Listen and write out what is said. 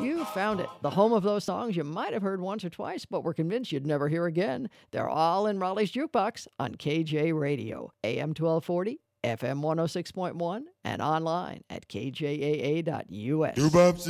You found it. The home of those songs you might have heard once or twice, but were convinced you'd never hear again. They're all in Raleigh's Jukebox on KJ Radio, AM 1240, FM 106.1, and online at kjaa.us.